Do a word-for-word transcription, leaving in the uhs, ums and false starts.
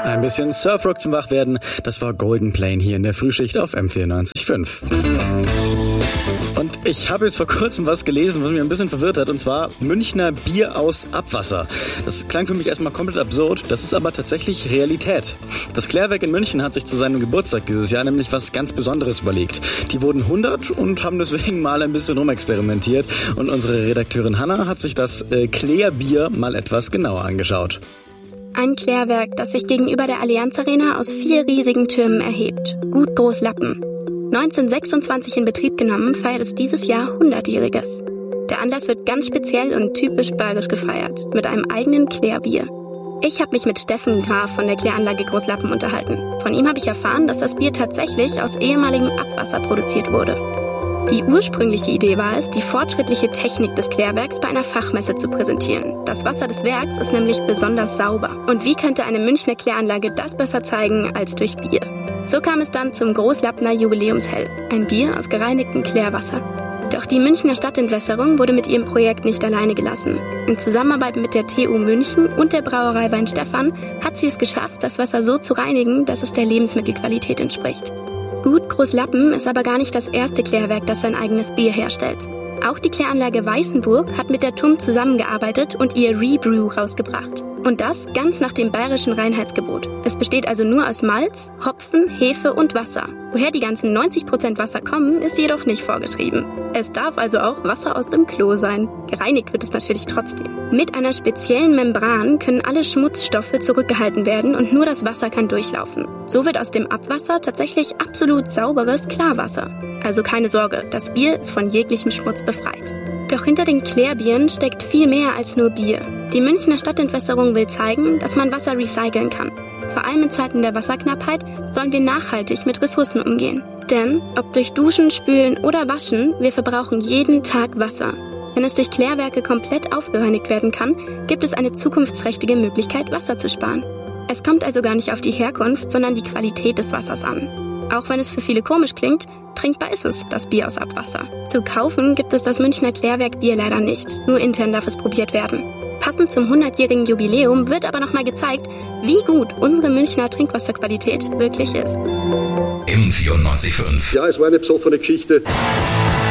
Ein bisschen Surfrock zum Wachwerden, das war Golden Plane hier in der Frühschicht auf M vierundneunzig Komma fünf. Und ich habe jetzt vor kurzem was gelesen, was mich ein bisschen verwirrt hat, und zwar Münchner Bier aus Abwasser. Das klang für mich erstmal komplett absurd, das ist aber tatsächlich Realität. Das Klärwerk in München hat sich zu seinem Geburtstag dieses Jahr nämlich was ganz Besonderes überlegt. Die wurden hundert und haben deswegen mal ein bisschen rumexperimentiert, und unsere Redakteurin Hanna hat sich das äh, Klärbier mal etwas genauer angeschaut. Ein Klärwerk, das sich gegenüber der Allianz Arena aus vier riesigen Türmen erhebt. Gut Großlappen. neunzehnhundertsechsundzwanzig in Betrieb genommen, feiert es dieses Jahr hundertjähriges. Der Anlass wird ganz speziell und typisch bayerisch gefeiert, mit einem eigenen Klärbier. Ich habe mich mit Steffen Graf von der Kläranlage Großlappen unterhalten. Von ihm habe ich erfahren, dass das Bier tatsächlich aus ehemaligem Abwasser produziert wurde. Die ursprüngliche Idee war es, die fortschrittliche Technik des Klärwerks bei einer Fachmesse zu präsentieren. Das Wasser des Werks ist nämlich besonders sauber. Und wie könnte eine Münchner Kläranlage das besser zeigen als durch Bier? So kam es dann zum Großlappner Jubiläumshell, ein Bier aus gereinigtem Klärwasser. Doch die Münchner Stadtentwässerung wurde mit ihrem Projekt nicht alleine gelassen. In Zusammenarbeit mit der T U München und der Brauerei Weinstefan hat sie es geschafft, das Wasser so zu reinigen, dass es der Lebensmittelqualität entspricht. Gut Großlappen ist aber gar nicht das erste Klärwerk, das sein eigenes Bier herstellt. Auch die Kläranlage Weißenburg hat mit der T U M zusammengearbeitet und ihr Rebrew rausgebracht. Und das ganz nach dem bayerischen Reinheitsgebot. Es besteht also nur aus Malz, Hopfen, Hefe und Wasser. Woher die ganzen neunzig Prozent Wasser kommen, ist jedoch nicht vorgeschrieben. Es darf also auch Wasser aus dem Klo sein. Gereinigt wird es natürlich trotzdem. Mit einer speziellen Membran können alle Schmutzstoffe zurückgehalten werden und nur das Wasser kann durchlaufen. So wird aus dem Abwasser tatsächlich absolut sauberes Klarwasser. Also keine Sorge, das Bier ist von jeglichem Schmutz befreit. Doch hinter den Klärbieren steckt viel mehr als nur Bier. Die Münchner Stadtentwässerung will zeigen, dass man Wasser recyceln kann. Vor allem in Zeiten der Wasserknappheit sollen wir nachhaltig mit Ressourcen umgehen. Denn, ob durch Duschen, Spülen oder Waschen, wir verbrauchen jeden Tag Wasser. Wenn es durch Klärwerke komplett aufgereinigt werden kann, gibt es eine zukunftsträchtige Möglichkeit, Wasser zu sparen. Es kommt also gar nicht auf die Herkunft, sondern die Qualität des Wassers an. Auch wenn es für viele komisch klingt, trinkbar ist es, das Bier aus Abwasser. Zu kaufen gibt es das Münchner Klärwerk Bier leider nicht, nur intern darf es probiert werden. Passend zum hundertjährigen Jubiläum wird aber nochmal gezeigt, wie gut unsere Münchner Trinkwasserqualität wirklich ist. M vierundneunzig Komma fünf. Ja, es war eine besoffene Geschichte.